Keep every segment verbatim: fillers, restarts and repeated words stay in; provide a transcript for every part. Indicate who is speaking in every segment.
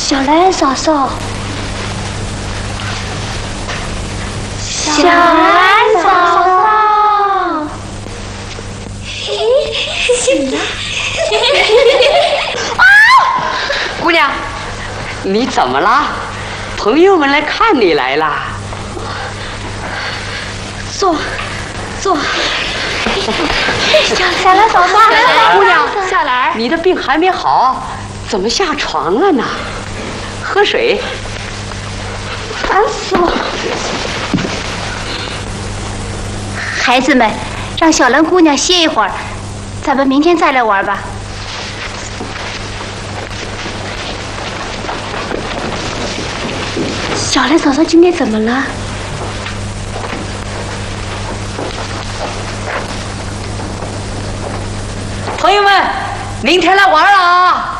Speaker 1: 小兰嫂嫂，小兰嫂嫂，醒了！啊！
Speaker 2: 姑娘，你怎么了？朋友们来看你来了。
Speaker 1: 坐，坐。小小兰嫂嫂，
Speaker 2: 姑娘，
Speaker 1: 小兰，
Speaker 2: 你的病还没好，怎么下床了呢？喝水。
Speaker 1: 烦死了！孩子们，让小兰姑娘歇一会儿，咱们明天再来玩吧。小兰嫂嫂今天怎么了？
Speaker 2: 朋友们，明天来玩了啊！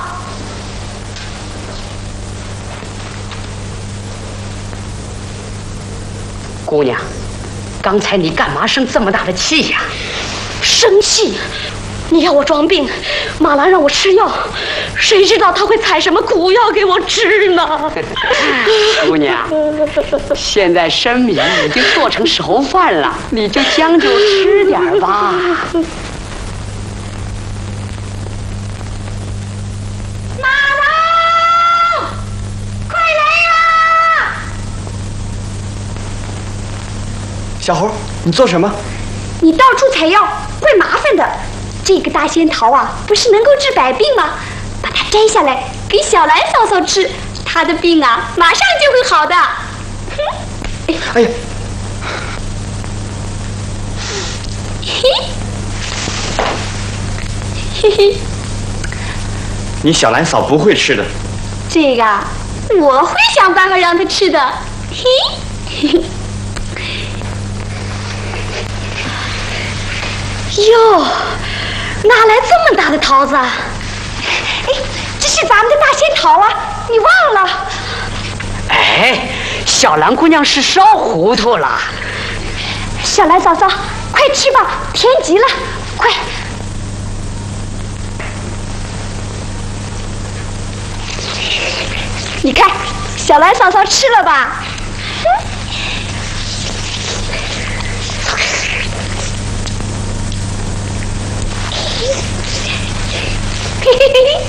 Speaker 2: 姑娘，刚才你干嘛生这么大的气呀？
Speaker 1: 生气？你要我装病，马兰让我吃药，谁知道他会采什么苦药给我吃呢？
Speaker 2: 姑娘，现在生米已经做成熟饭了，你就将就吃点吧。
Speaker 1: 马兰，快来呀！
Speaker 3: 小猴，你做什么？
Speaker 1: 你到处采药，怪麻烦的。这个大仙桃啊，不是能够治百病吗？把它摘下来给小兰嫂嫂吃，她的病啊，马上就会好的。
Speaker 3: 哎呀！
Speaker 1: 嘿，嘿嘿。
Speaker 3: 你小兰嫂不会吃的。
Speaker 1: 这个我会想办法让她吃的。嘿，嘿嘿。哟。哪来这么大的桃子啊？哎，这是咱们的大仙桃啊！你忘了？
Speaker 2: 哎，小兰姑娘是烧糊涂了。
Speaker 1: 小兰嫂嫂，快吃吧，甜极了，快！你看，小兰嫂嫂吃了吧？嘿嘿嘿！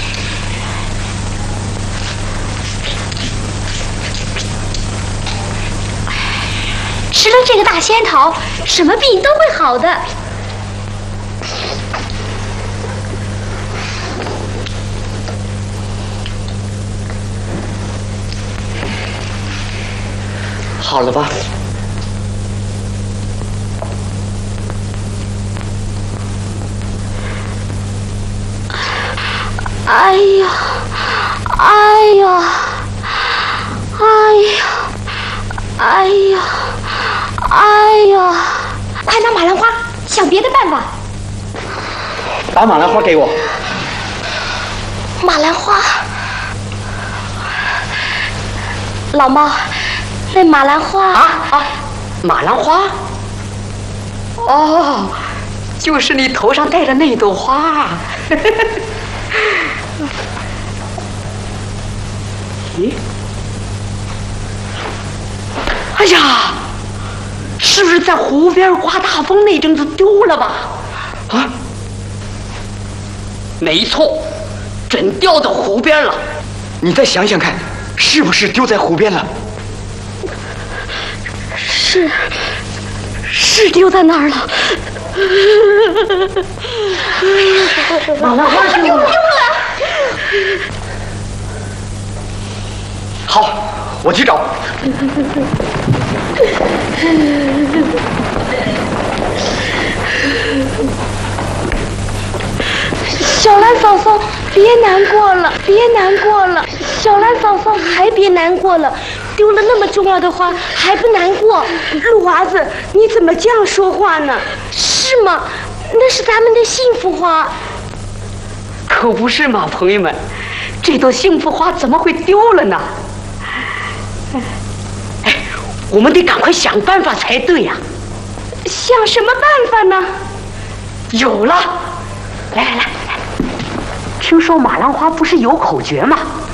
Speaker 1: 吃了这个大仙桃，什么病都会好的。
Speaker 3: 好了吧？
Speaker 1: 哎呀，哎呀，哎呀，哎呀，哎呀！快拿马兰花，想别的办法。
Speaker 3: 把马兰花给我。
Speaker 1: 马兰花，老猫，那马兰花
Speaker 2: 啊啊，马兰花？哦，就是你头上戴的那朵花。咦？哎呀，是不是在湖边刮大风那阵子丢了吧？啊？没错，准掉到湖边了。
Speaker 3: 你再想想看，是不是丢在湖边了？
Speaker 1: 是，是丢在那儿了。
Speaker 2: 马兰花丢了。
Speaker 3: 好，我去找。
Speaker 1: 小兰嫂嫂，别难过了，别难过了。小兰嫂嫂，还别难过了，丢了那么重要的花，还不难过？
Speaker 4: 陆娃子，你怎么这样说话呢？
Speaker 1: 是吗？那是咱们的幸福花。
Speaker 2: 可不是嘛，朋友们，这朵幸福花怎么会丢了呢？哎，我们得赶快想办法才对呀！
Speaker 4: 想什么办法呢？
Speaker 2: 有了！来来来来，听说马兰花不是有口诀吗？